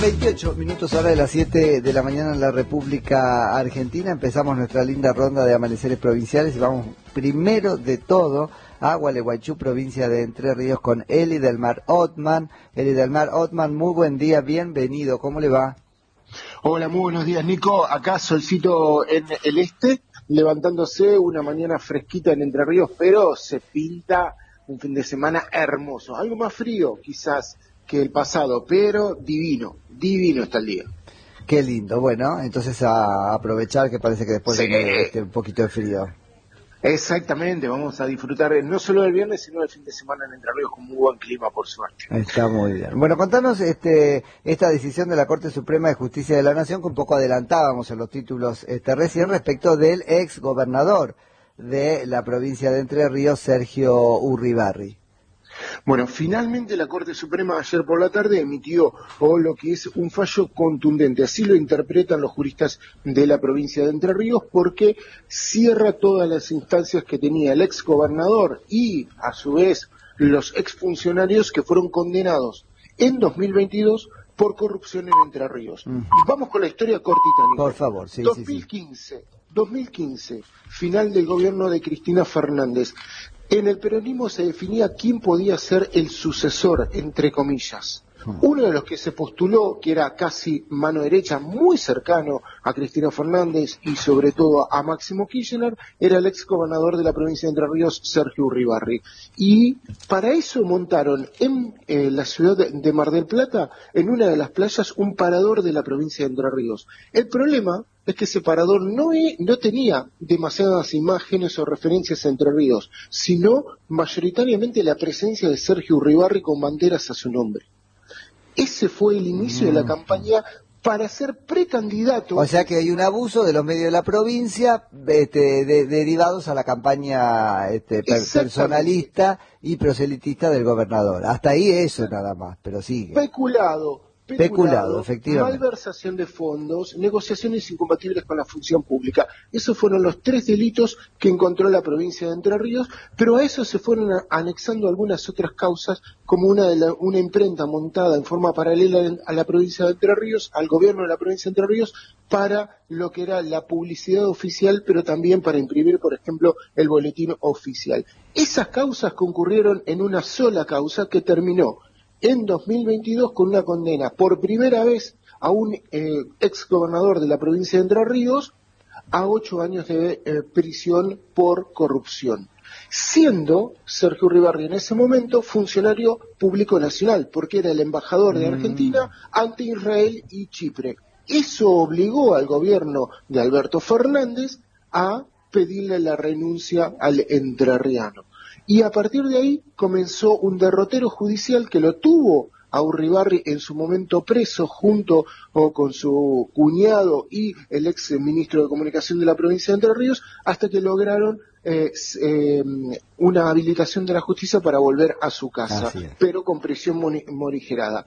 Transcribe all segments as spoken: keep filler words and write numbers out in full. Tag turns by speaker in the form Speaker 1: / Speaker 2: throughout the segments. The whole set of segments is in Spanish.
Speaker 1: veintiocho minutos ahora de las siete de la mañana en la República Argentina. Empezamos nuestra linda ronda de amaneceres provinciales y vamos primero de todo a Gualeguaychú, provincia de Entre Ríos, con Eli del Mar Othman. Eli del Mar Othman, muy buen día, bienvenido, ¿cómo le va?
Speaker 2: Hola, muy buenos días, Nico. Acá solcito en el este, levantándose una mañana fresquita en Entre Ríos, pero se pinta un fin de semana hermoso. Algo más frío, quizás, que el pasado, pero divino, divino está el día.
Speaker 1: Qué lindo, bueno, entonces a aprovechar que parece que después
Speaker 2: Sí.
Speaker 1: viene este, un poquito de frío.
Speaker 2: Exactamente, vamos a disfrutar no solo del viernes, sino del fin de semana en Entre Ríos con muy buen clima, por suerte.
Speaker 1: Está muy bien. Bueno, contanos este, esta decisión de la Corte Suprema de Justicia de la Nación, que un poco adelantábamos en los títulos este, recién, respecto del ex gobernador de la provincia de Entre Ríos, Sergio Urribarri.
Speaker 2: Bueno, finalmente la Corte Suprema ayer por la tarde emitió oh, lo que es un fallo contundente, así lo interpretan los juristas de la provincia de Entre Ríos, porque cierra todas las instancias que tenía el ex gobernador y, a su vez, los exfuncionarios que fueron condenados en dos mil veintidós por corrupción en Entre Ríos. Uh-huh. Y vamos con la historia cortita, Nico.
Speaker 1: Por favor, sí,
Speaker 2: dos mil quince,
Speaker 1: sí, sí.
Speaker 2: dos mil quince, final del gobierno de Cristina Fernández. En el peronismo se definía quién podía ser el sucesor, entre comillas. Uno de los que se postuló, que era casi mano derecha, muy cercano a Cristina Fernández y sobre todo a Máximo Kirchner, era el ex gobernador de la provincia de Entre Ríos, Sergio Urribarri. Y para eso montaron en eh, la ciudad de, de Mar del Plata, en una de las playas, un parador de la provincia de Entre Ríos. El problema es que ese parador no, e, no tenía demasiadas imágenes o referencias a Entre Ríos, sino mayoritariamente la presencia de Sergio Urribarri con banderas a su nombre. Ese fue el inicio de la campaña para ser precandidato.
Speaker 1: O sea que hay un abuso de los medios de la provincia este, de, derivados a la campaña este, personalista y proselitista del gobernador. Hasta ahí eso nada más, pero sigue.
Speaker 2: Peculado.
Speaker 1: Peculado, Peculado, efectivamente.
Speaker 2: Malversación de fondos, negociaciones incompatibles con la función pública. Esos fueron los tres delitos que encontró la provincia de Entre Ríos, pero a eso se fueron anexando algunas otras causas, como una, de la, una imprenta montada en forma paralela a la provincia de Entre Ríos, al gobierno de la provincia de Entre Ríos, para lo que era la publicidad oficial, pero también para imprimir, por ejemplo, el boletín oficial. Esas causas concurrieron en una sola causa que terminó en dos mil veintidós con una condena por primera vez a un eh, ex gobernador de la provincia de Entre Ríos a ocho años de eh, prisión por corrupción, siendo Sergio Urribarri en ese momento funcionario público nacional, porque era el embajador de Argentina ante Israel y Chipre. Eso obligó al gobierno de Alberto Fernández a pedirle la renuncia al entrerriano. Y a partir de ahí comenzó un derrotero judicial que lo tuvo a Urribarri en su momento preso junto o con su cuñado y el ex ministro de Comunicación de la provincia de Entre Ríos, hasta que lograron eh, eh, una habilitación de la justicia para volver a su casa, pero con prisión morigerada.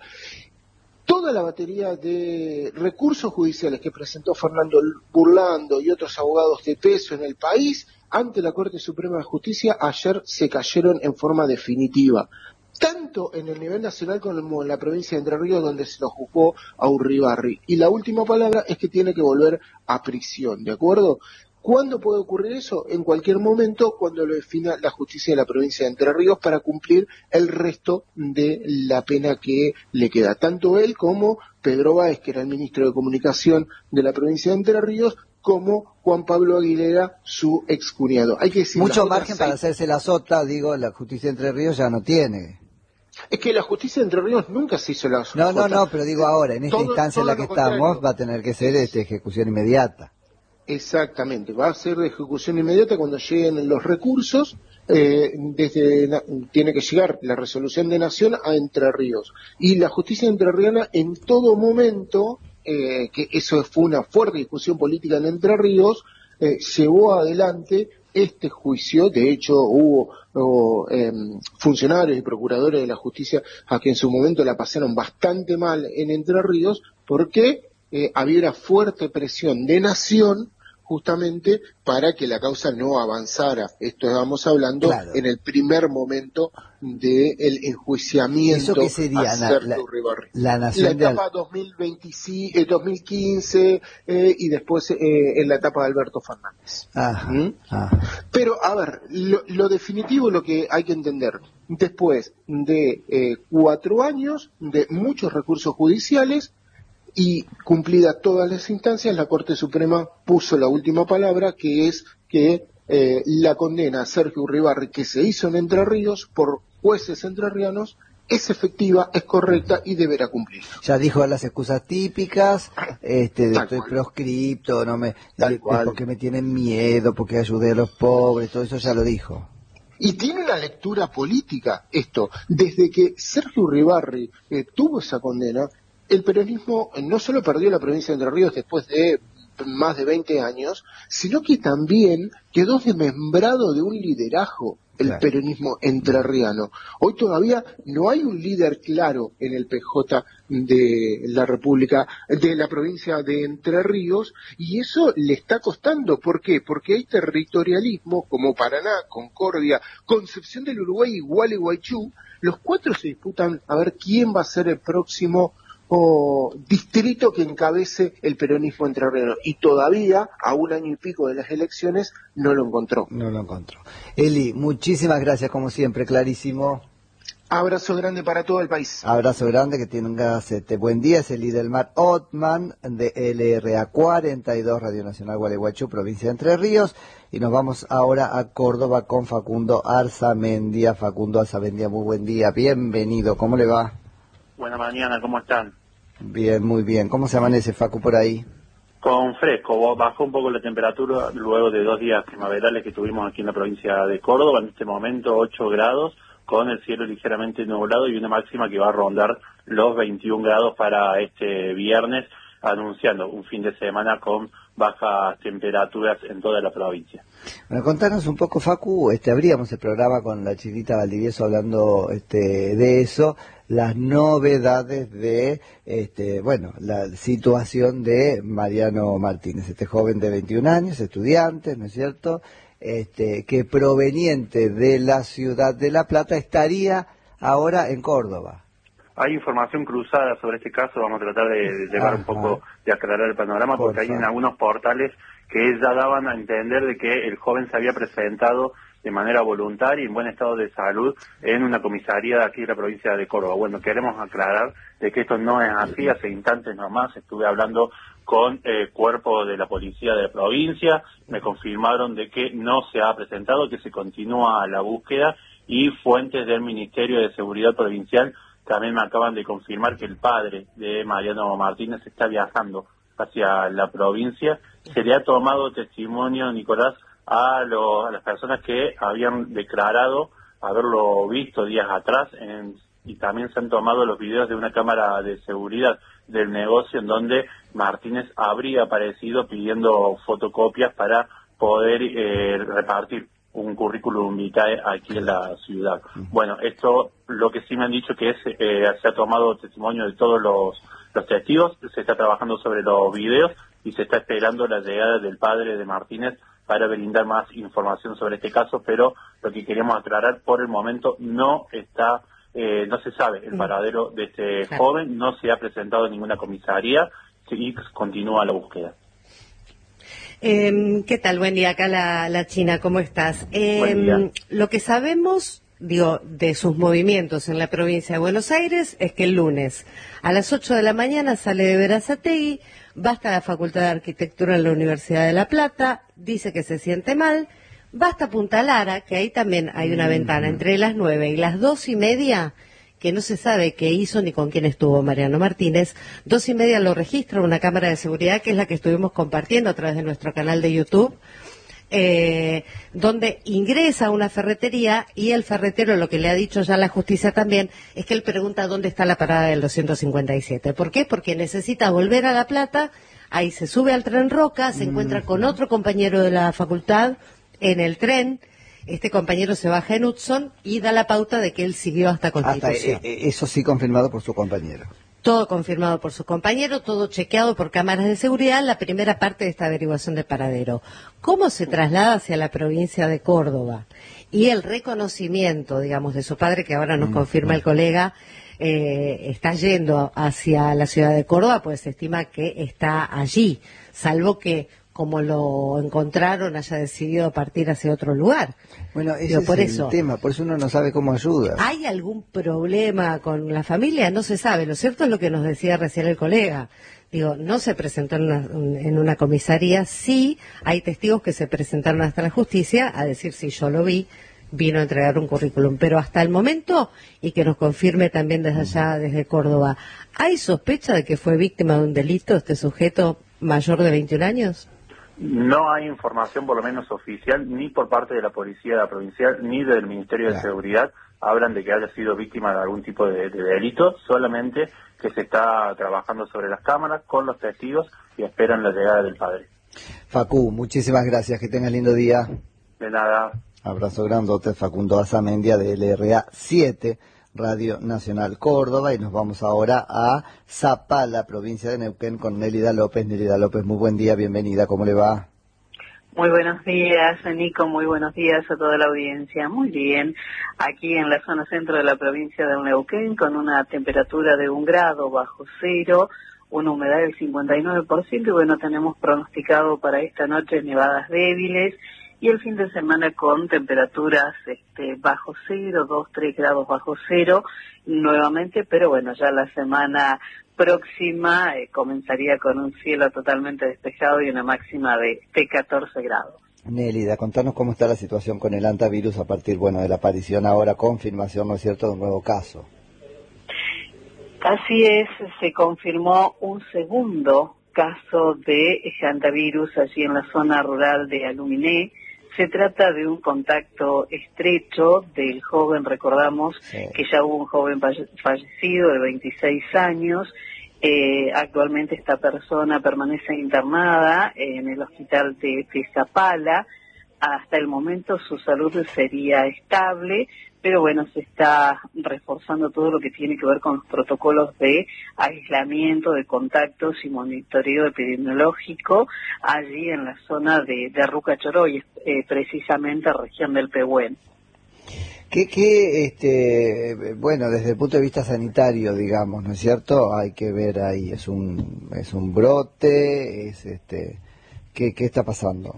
Speaker 2: Toda la batería de recursos judiciales que presentó Fernando Burlando y otros abogados de peso en el país ante la Corte Suprema de Justicia ayer se cayeron en forma definitiva, tanto en el nivel nacional como en la provincia de Entre Ríos, donde se lo juzgó a Urribarri. Y la última palabra es que tiene que volver a prisión, ¿de acuerdo? ¿Cuándo puede ocurrir eso? En cualquier momento, cuando lo defina la justicia de la provincia de Entre Ríos para cumplir el resto de la pena que le queda. Tanto él como Pedro Báez, que era el ministro de Comunicación de la provincia de Entre Ríos, como Juan Pablo Aguilera, su excuñado. Hay que decir,
Speaker 1: mucho margen para hacerse la sota, digo, la justicia de Entre Ríos ya no tiene.
Speaker 2: Es que la justicia de Entre Ríos nunca se hizo la
Speaker 1: sota. No, no, no, pero digo ahora, en esta todo, instancia todo en la que estamos, contrario. Va a tener que ser este, ejecución inmediata.
Speaker 2: Exactamente, va a ser de ejecución inmediata cuando lleguen los recursos, eh, desde tiene que llegar la resolución de Nación a Entre Ríos. Y la justicia entrerriana en todo momento, eh, que eso fue una fuerte discusión política en Entre Ríos, eh, llevó adelante este juicio. De hecho hubo o, eh, funcionarios y procuradores de la justicia a que en su momento la pasaron bastante mal en Entre Ríos, porque eh, había una fuerte presión de Nación justamente para que la causa no avanzara. Esto estamos hablando
Speaker 1: claro.
Speaker 2: en el primer momento del enjuiciamiento
Speaker 1: ¿Eso qué sería,
Speaker 2: a Sergio Uribarri.
Speaker 1: La, nación
Speaker 2: la etapa de... dos mil veinte, eh, dos mil quince eh, y después eh, en la etapa de Alberto Fernández.
Speaker 1: Ajá,
Speaker 2: ¿Mm?
Speaker 1: ajá.
Speaker 2: Pero, a ver, lo, lo definitivo, lo que hay que entender, después de eh, cuatro años de muchos recursos judiciales, y cumplidas todas las instancias, la Corte Suprema puso la última palabra, que es que eh, la condena a Sergio Uribarri, que se hizo en Entre Ríos por jueces entrerrianos, es efectiva, es correcta y deberá cumplir.
Speaker 1: Ya dijo las excusas típicas, este, de estoy proscripto, no me, de, porque me tienen miedo, porque ayudé a los pobres, todo eso ya lo dijo.
Speaker 2: Y tiene una lectura política esto. Desde que Sergio Uribarri eh, tuvo esa condena, el peronismo no solo perdió la provincia de Entre Ríos después de más de veinte años, sino que también quedó desmembrado de un liderazgo el claro. peronismo entrerriano. Hoy todavía no hay un líder claro en el P J de la República, de la provincia de Entre Ríos, y eso le está costando. ¿Por qué? Porque hay territorialismo como Paraná, Concordia, Concepción del Uruguay y Gualeguaychú. Los cuatro se disputan a ver quién va a ser el próximo o distrito que encabece el peronismo entrerriano, y todavía a un año y pico de las elecciones no lo encontró.
Speaker 1: No lo encontró. Eli, muchísimas gracias como siempre, clarísimo.
Speaker 2: Abrazo grande para todo el país.
Speaker 1: Abrazo grande, que tengas este buen día. Es Eli del Mar Othman de L R A cuarenta y dos, Radio Nacional Gualeguaychú, provincia de Entre Ríos, y nos vamos ahora a Córdoba con Facundo Arzamendia. Facundo Arzamendia, muy buen día, bienvenido, ¿cómo le va?
Speaker 3: Buena mañana, ¿cómo están?
Speaker 1: Bien, muy bien. ¿Cómo se amanece, Facu, por ahí?
Speaker 3: Con fresco, bajó un poco la temperatura luego de dos días primaverales que tuvimos aquí en la provincia de Córdoba. En este momento ocho grados, con el cielo ligeramente nublado y una máxima que va a rondar los veintiún grados para este viernes, anunciando un fin de semana con bajas temperaturas en toda la provincia.
Speaker 1: Bueno, contanos un poco, Facu, este, abríamos el programa con la Chilita Valdivieso hablando este, de eso, las novedades de, este, bueno, la situación de Mariano Martínez, este joven de veintiún años, estudiante, ¿no es cierto?, este, que proveniente de la ciudad de La Plata estaría ahora en Córdoba.
Speaker 3: Hay información cruzada sobre este caso, vamos a tratar de, de llevar Ajá. un poco, de aclarar el panorama, porque Por hay en algunos portales que ya daban a entender de que el joven se había presentado de manera voluntaria y en buen estado de salud en una comisaría de aquí de la provincia de Córdoba. Bueno, queremos aclarar de que esto no es así. Hace instantes nomás estuve hablando con el eh, cuerpo de la policía de la provincia, me confirmaron de que no se ha presentado, que se continúa la búsqueda, y fuentes del Ministerio de Seguridad Provincial también me acaban de confirmar que el padre de Mariano Martínez está viajando hacia la provincia. Se le ha tomado testimonio, Nicolás, a, lo, a las personas que habían declarado haberlo visto días atrás, en, y también se han tomado los videos de una cámara de seguridad del negocio en donde Martínez habría aparecido pidiendo fotocopias para poder eh, repartir un currículum vitae aquí en la ciudad. Bueno, esto lo que sí me han dicho que es eh, se ha tomado testimonio de todos los, los testigos, se está trabajando sobre los videos y se está esperando la llegada del padre de Martínez para brindar más información sobre este caso, pero lo que queremos aclarar, por el momento no está, eh, no se sabe el paradero de este claro. joven, no se ha presentado en ninguna comisaría y continúa la búsqueda.
Speaker 4: Eh, ¿Qué tal? Buen día, acá la, la China, ¿cómo estás? Eh, lo que sabemos, digo, de sus movimientos en la provincia de Buenos Aires es que el lunes a las ocho de la mañana sale de Berazategui, va hasta la Facultad de Arquitectura en la Universidad de La Plata, dice que se siente mal, va hasta Punta Lara, que ahí también hay una mm-hmm. ventana, entre las nueve y las dos y media, que no se sabe qué hizo ni con quién estuvo Mariano Martínez. Dos y media lo registra una cámara de seguridad, que es la que estuvimos compartiendo a través de nuestro canal de YouTube, eh, donde ingresa a una ferretería y el ferretero, lo que le ha dicho ya la justicia también, es que él pregunta dónde está la parada del doscientos cincuenta y siete. ¿Por qué? Porque necesita volver a La Plata, ahí se sube al tren Roca, se encuentra con otro compañero de la facultad en el tren. Este compañero se baja en Hudson y da la pauta de que él siguió hasta Constitución.
Speaker 1: Hasta, eh, eso sí confirmado por su compañero.
Speaker 4: todo confirmado por su compañero, todo chequeado por cámaras de seguridad, la primera parte de esta averiguación de paradero. ¿Cómo se traslada hacia la provincia de Córdoba? Y el reconocimiento, digamos, de su padre, que ahora nos confirma el colega, eh, está yendo hacia la ciudad de Córdoba, pues se estima que está allí, salvo que, como lo encontraron, haya decidido partir hacia otro lugar.
Speaker 1: Bueno, ese
Speaker 4: Digo,
Speaker 1: es
Speaker 4: por
Speaker 1: el
Speaker 4: eso,
Speaker 1: tema, por eso uno no sabe cómo ayuda.
Speaker 4: ¿hay algún problema con la familia? No se sabe. Lo cierto es lo que nos decía recién el colega. Digo, no se presentó en una, en una comisaría. Sí, hay testigos que se presentaron hasta la justicia a decir si yo lo vi, vino a entregar un currículum. Pero hasta el momento, y que nos confirme también desde allá, desde Córdoba, ¿hay sospecha de que fue víctima de un delito este sujeto mayor de veintiún años?
Speaker 3: No hay información, por lo menos oficial, ni por parte de la Policía Provincial, ni del Ministerio de Seguridad, hablan de que haya sido víctima de algún tipo de, de delito, solamente que se está trabajando sobre las cámaras con los testigos y esperan la llegada del padre.
Speaker 1: Facu, muchísimas gracias, que tengas lindo día.
Speaker 3: De nada.
Speaker 1: Abrazo grandote, Facundo Azamendia de L R A siete, Radio Nacional Córdoba, y nos vamos ahora a Zapala, provincia de Neuquén, con Nélida López. Nélida López, muy buen día, bienvenida, ¿cómo le va?
Speaker 5: Muy buenos días, Nico, muy buenos días a toda la audiencia. Muy bien, aquí en la zona centro de la provincia de Neuquén, con una temperatura de un grado bajo cero, una humedad del cincuenta y nueve por ciento, y bueno, tenemos pronosticado para esta noche nevadas débiles, y el fin de semana con temperaturas este, bajo cero, dos, tres grados bajo cero nuevamente, pero bueno, ya la semana próxima eh, comenzaría con un cielo totalmente despejado y una máxima de, de catorce grados.
Speaker 1: Nélida, contanos cómo está la situación con el hantavirus a partir, bueno, de la aparición ahora, confirmación, ¿no es cierto?, de un nuevo caso.
Speaker 5: Así es, se confirmó un segundo caso de hantavirus allí en la zona rural de Aluminé. Se trata de un contacto estrecho del joven, recordamos sí. que ya hubo un joven fallecido de veintiséis años, eh, actualmente esta persona permanece internada en el hospital de, de Zapala. Hasta el momento su salud sería estable, pero bueno, se está reforzando todo lo que tiene que ver con los protocolos de aislamiento de contactos y monitoreo epidemiológico allí en la zona de, de Ruca Choroy, eh, precisamente región del Pehuen.
Speaker 1: ¿Qué, qué, este, bueno, desde el punto de vista sanitario, digamos, ¿no es cierto? Hay que ver ahí, es un, es un brote, es este, ¿qué, qué está pasando?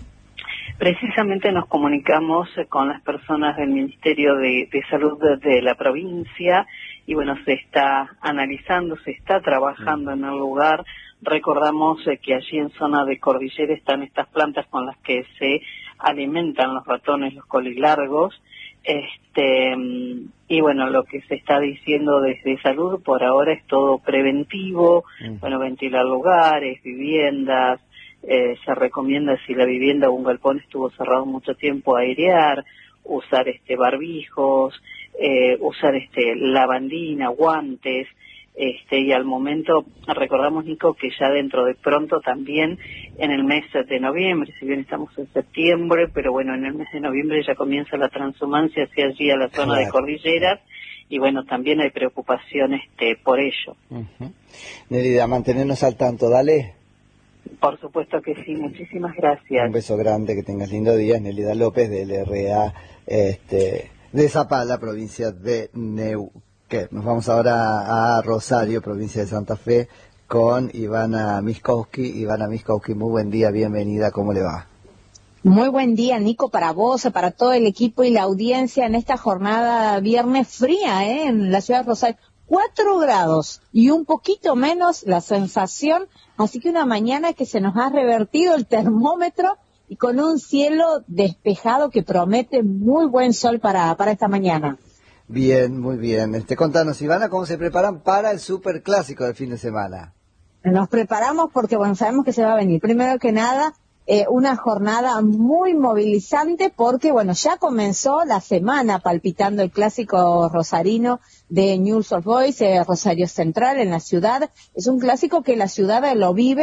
Speaker 5: Precisamente nos comunicamos con las personas del Ministerio de, de Salud de, de la provincia y bueno, se está analizando, se está trabajando en el lugar. Recordamos eh, que allí en zona de cordillera están estas plantas con las que se alimentan los ratones, los colilargos. Este, y bueno, lo que se está diciendo desde salud por ahora es todo preventivo, uh-huh. bueno, ventilar lugares, viviendas. Eh, se recomienda, si la vivienda o un galpón estuvo cerrado mucho tiempo, airear, usar este barbijos, eh, usar este lavandina, guantes, este y al momento recordamos, Nico, que ya dentro de pronto también en el mes de noviembre, si bien estamos en septiembre, pero bueno, en el mes de noviembre ya comienza la transhumancia hacia allí a la zona claro. de cordilleras, y bueno, también hay preocupación este por ello.
Speaker 1: Uh-huh. Nélida, mantenernos al tanto, dale.
Speaker 5: Por supuesto que sí, muchísimas gracias.
Speaker 1: Un beso grande, que tengas lindo día. Nélida López de L R A este, de Zapala, provincia de Neuquén. Nos vamos ahora a Rosario, provincia de Santa Fe, con Ivana Miskowski. Ivana Miskowski, muy buen día, bienvenida, ¿cómo le va?
Speaker 6: Muy buen día, Nico, para vos, para todo el equipo y la audiencia en esta jornada viernes fría, ¿eh? En la ciudad de Rosario. Cuatro grados y un poquito menos la sensación, así que una mañana que se nos ha revertido el termómetro y con un cielo despejado que promete muy buen sol para, para esta mañana.
Speaker 1: Bien, muy bien. Este, contanos, Ivana, ¿cómo se preparan para el superclásico del fin de semana?
Speaker 6: Nos preparamos porque, bueno, sabemos que se va a venir. Primero que nada, eh, una jornada muy movilizante porque, bueno, ya comenzó la semana palpitando el clásico rosarino de Newell's Old Boys, eh, Rosario Central en la ciudad. Es un clásico que la ciudad lo vive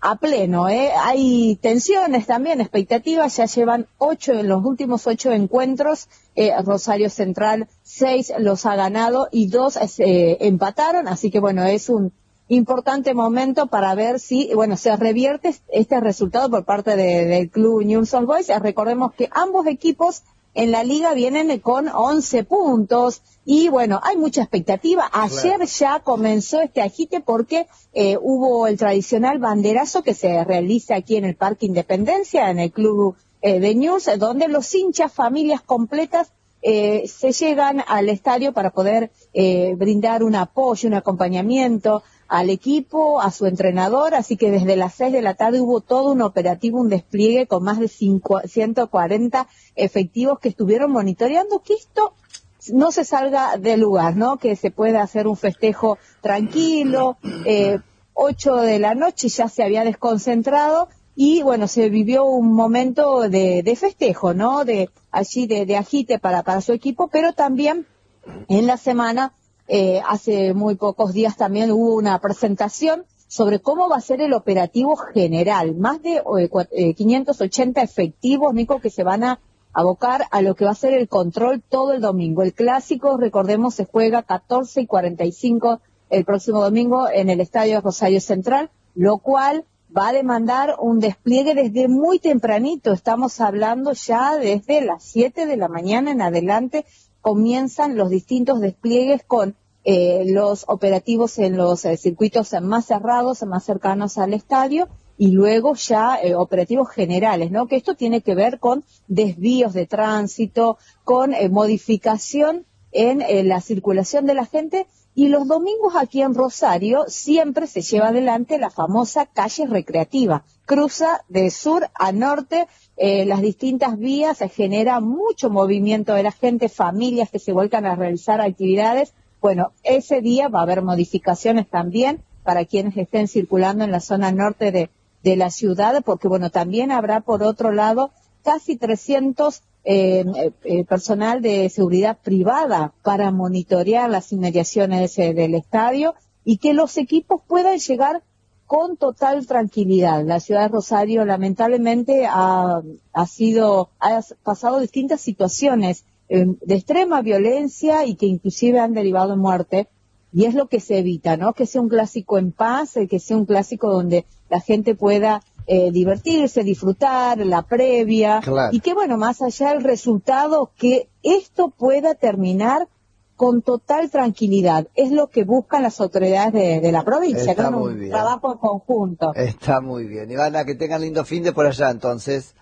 Speaker 6: a pleno, ¿eh? Hay tensiones también, expectativas, ya llevan ocho, en los últimos ocho encuentros, eh, Rosario Central, seis los ha ganado y dos eh, empataron, así que bueno, es un importante momento para ver si, bueno, se revierte este resultado por parte de, del club Newell's Old Boys. Recordemos que ambos equipos en la liga vienen con once puntos y bueno, hay mucha expectativa. Ayer claro. ya comenzó este agite porque eh, hubo el tradicional banderazo que se realiza aquí en el Parque Independencia, en el club eh, de Newell's, donde los hinchas, familias completas, eh, se llegan al estadio para poder eh, brindar un apoyo, un acompañamiento al equipo, a su entrenador, así que desde las seis de la tarde hubo todo un operativo, un despliegue con más de ciento cuarenta efectivos que estuvieron monitoreando que esto no se salga del lugar, ¿no? Que se pueda hacer un festejo tranquilo, eh, ocho de la noche ya se había desconcentrado y bueno, se vivió un momento de, de festejo, ¿no? De allí de, de agite para, para su equipo, pero también en la semana Eh, hace muy pocos días también hubo una presentación sobre cómo va a ser el operativo general. Más de eh, quinientos ochenta efectivos, Nico, que se van a abocar a lo que va a ser el control todo el domingo. El clásico, recordemos, se juega catorce y cuarenta y cinco el próximo domingo en el Estadio Rosario Central, lo cual va a demandar un despliegue desde muy tempranito. Estamos hablando ya desde las siete de la mañana en adelante, comienzan los distintos despliegues con eh, los operativos en los eh, circuitos más cerrados, más cercanos al estadio, y luego ya eh, operativos generales, ¿no? Que esto tiene que ver con desvíos de tránsito, con eh, modificación en eh, la circulación de la gente, y los domingos aquí en Rosario siempre se lleva adelante la famosa calle recreativa. Cruza de sur a norte eh, las distintas vías, se genera mucho movimiento de la gente, familias que se vuelcan a realizar actividades. Bueno, ese día va a haber modificaciones también para quienes estén circulando en la zona norte de, de la ciudad, porque bueno, también habrá por otro lado casi trescientos eh, eh, personal de seguridad privada para monitorear las inmediaciones eh, del estadio y que los equipos puedan llegar con total tranquilidad. La ciudad de Rosario lamentablemente ha, ha sido, ha pasado distintas situaciones eh, de extrema violencia y que inclusive han derivado en muerte, y es lo que se evita, ¿no? Que sea un clásico en paz, que sea un clásico donde la gente pueda eh, divertirse, disfrutar, la previa, claro. Y que bueno, más allá del resultado, que esto pueda terminar con total tranquilidad. Es lo que buscan las autoridades de, de la provincia,
Speaker 1: Está
Speaker 6: con
Speaker 1: muy
Speaker 6: un
Speaker 1: bien.
Speaker 6: trabajo en conjunto.
Speaker 1: Está muy bien. Ivana, que tengan lindo fin de por allá, entonces.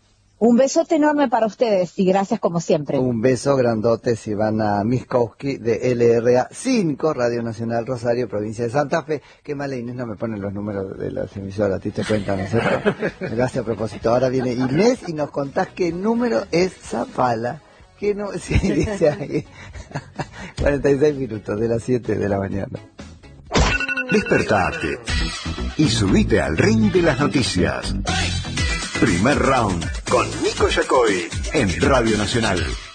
Speaker 6: Un besote enorme para ustedes y gracias como siempre.
Speaker 1: Un beso grandote, Ivana Miskowski de L R A cinco, Radio Nacional Rosario, provincia de Santa Fe. Qué mala Inés, no me ponen los números de las emisoras, a ti te cuentan, ¿no es cierto? Gracias a propósito. Ahora viene Inés y nos contás qué número es Zapala. Que no, sí, dice ahí, cuarenta y seis minutos de las siete de la mañana.
Speaker 7: Despertate y subite al ring de las noticias. Primer round con Nico Yacoy en Radio Nacional.